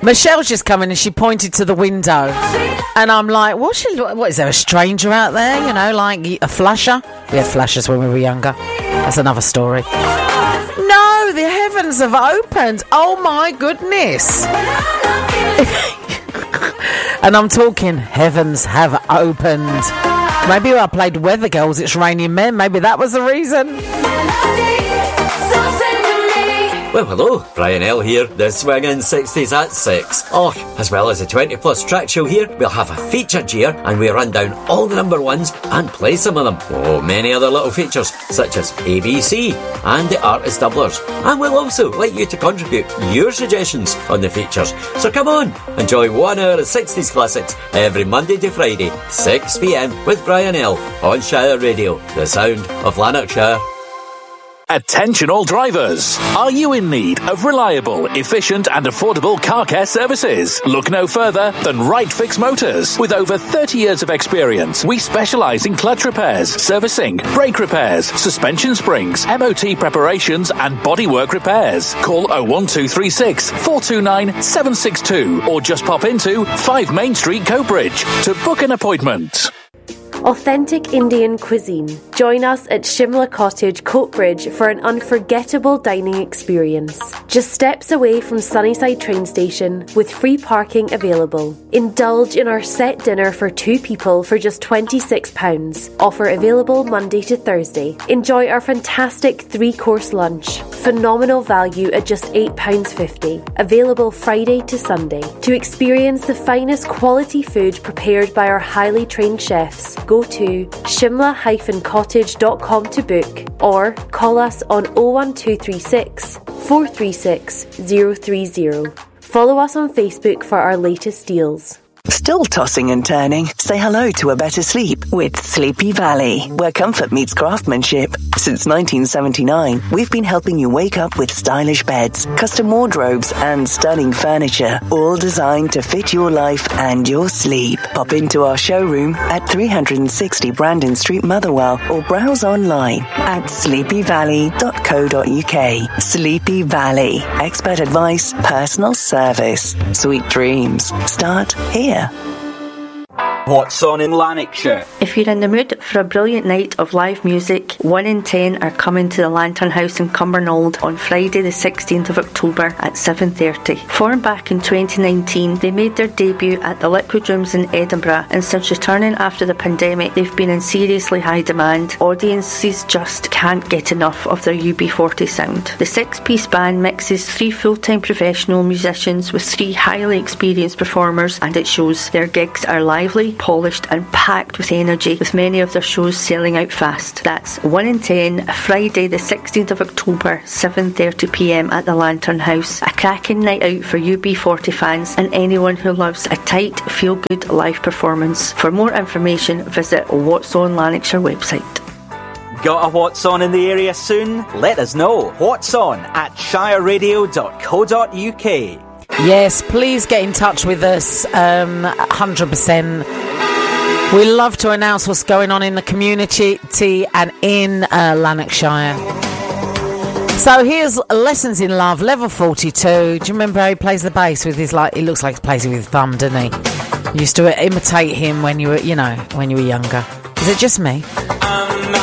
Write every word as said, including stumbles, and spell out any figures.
Michelle's just come in and she pointed to the window. And I'm like, what's she, what, is there a stranger out there? You know, like a flasher? We had flashers when we were younger. That's another story. No, the heavens have opened. Oh, my goodness. And I'm talking, heavens have opened. Maybe I played Weather Girls, It's Raining Men. Maybe that was the reason. Well, hello, Brian L here, the Swingin' sixties at six. Oh, as well as the twenty plus track show here, we'll have a featured year and we run down all the number ones and play some of them. Oh, many other little features, such as A B C and the Artist Doublers. And we'll also like you to contribute your suggestions on the features. So come on, enjoy one hour of sixties classics every Monday to Friday, six p m with Brian L on Shire Radio, the sound of Lanarkshire. Attention all drivers! Are you in need of reliable, efficient and affordable car care services? Look no further than Right Fix Motors. With over thirty years of experience, we specialise in clutch repairs, servicing, brake repairs, suspension springs, M O T preparations and bodywork repairs. Call oh one two three six, four two nine, seven six two or just pop into five Main Street, Coatbridge to book an appointment. Authentic Indian cuisine. Join us at Shimla Cottage, Coatbridge for an unforgettable dining experience. Just steps away from Sunnyside train station with free parking available. Indulge in our set dinner for two people for just twenty-six pounds. Offer available Monday to Thursday. Enjoy our fantastic three-course lunch. Phenomenal value at just eight pounds fifty. Available Friday to Sunday. To experience the finest quality food prepared by our highly trained chefs, go to shimla dash cottage dot com to book or call us on oh one two three six, four three six, zero three zero. Follow us on Facebook for our latest deals. Still tossing and turning? Say hello to a better sleep with Sleepy Valley, where comfort meets craftsmanship. Since nineteen seventy-nine, we've been helping you wake up with stylish beds, custom wardrobes and stunning furniture, all designed to fit your life and your sleep. Pop into our showroom at three sixty Brandon Street, Motherwell, or browse online at sleepy valley dot co dot uk. Sleepy Valley. Expert advice, personal service. Sweet dreams start here. What's on in Lanarkshire? If you're in the mood for a brilliant night of live music, one in ten are coming to the Lantern House in Cumbernauld on Friday the sixteenth of October at seven thirty. Formed back in twenty nineteen, they made their debut at the Liquid Rooms in Edinburgh, and since returning after the pandemic, they've been in seriously high demand. Audiences just can't get enough of their U B forty sound. The six-piece band mixes three full-time professional musicians with three highly experienced performers, and it shows. Their gigs are lively, polished and packed with energy, with many of their shows selling out fast. That's one in ten, Friday the sixteenth of October, seven thirty p m at the Lantern House. A cracking night out for U B forty fans and anyone who loves a tight, feel-good live performance. For more information, visit What's On Lanarkshire website. Got a What's On in the area soon? Let us know. What's On at shire radio dot co dot uk. Yes, please get in touch with us, um, one hundred percent. We love to announce what's going on in the community and in uh, Lanarkshire. So here's Lessons in Love, level forty-two. Do you remember how he plays the bass with his, like, he looks like he's plays it with his thumb, doesn't he? You used to imitate him when you were, you know, when you were younger. Is it just me?